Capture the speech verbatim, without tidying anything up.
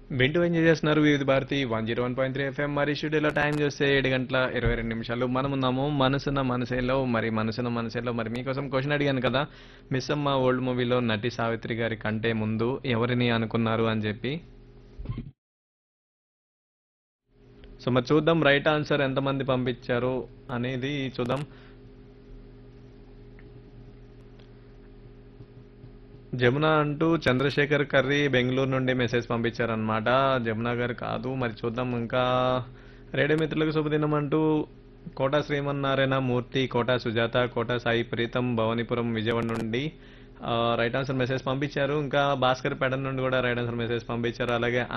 వింటూ ఎంజాయ్ చేస్తున్నారు వివిధ Bharati one zero one point three FM. మరి స్టూడియోలో టైం చూస్తే ఏడు గంటల ఇరవై రెండు నిమిషాలు మనం ఉన్నాము మనసున్న మనసేలో. మరి మనసున్న మనసేలో మరి మీకోసం క్వశ్చన్ అడిగాను కదా, మిస్ అమ్మ ఓల్డ్ మూవీలో నటి సావిత్రి గారి కంటే ముందు ఎవరిని అనుకున్నారు అని చెప్పి. సో మరి చూద్దాం రైట్ ఆన్సర్ ఎంతమంది పంపించారు అనేది చూద్దాం. జమున అంటూ చంద్రశేఖర్ కర్రీ బెంగళూరు నుండి మెసేజ్ పంపించారనమాట. జమున గారు కాదు, మరి చూద్దాం. ఇంకా రేడియో మిత్రులకు శుభదినం అంటూ కోట శ్రీమన్నారాయణ మూర్తి, కోట సుజాత, కోట సాయి ప్రీతం భవానీపురం విజయవాడ నుండి రైట్ ఆన్సర్ మెసేజ్ పంపించారు. ఇంకా భాస్కర్ పేట నుండి కూడా రైట్ ఆన్సర్ మెసేజ్ పంపించారు. అలాగే